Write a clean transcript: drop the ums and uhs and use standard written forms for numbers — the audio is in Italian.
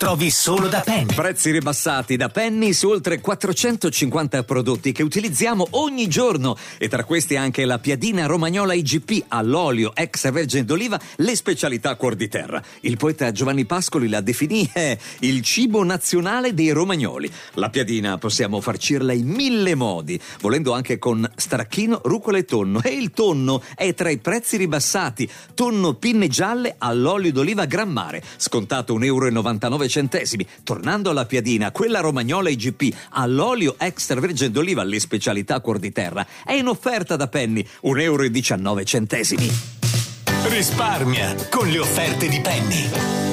trovi solo da Penny. Prezzi ribassati da Penny su oltre 450 prodotti che utilizziamo ogni giorno, e tra questi anche la piadina romagnola IGP all'olio extravergine d'oliva, le specialità cuor di terra. Il poeta Giovanni Pascoli la definì il cibo nazionale dei romagnoli. La piadina possiamo farcirla in 1000 modi, volendo anche con stracchino, rucola e tonno. E il tonno è tra i prezzi ribassati. Tonno pinne gialle all'olio d'oliva Gran Mare, scontato 1,99 €. Tornando alla piadina, quella romagnola IGP all'olio extravergine d'oliva, le specialità cuor di terra, è in offerta da Penny, 1,19 €. Risparmia con le offerte di Penny.